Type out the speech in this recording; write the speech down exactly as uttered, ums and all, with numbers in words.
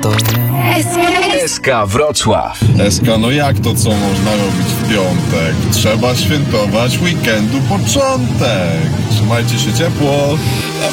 to wiem. S K Wrocław. Eska, no jak to co można robić w piątek? Trzeba świętować weekendu początek. Trzymajcie się ciepło.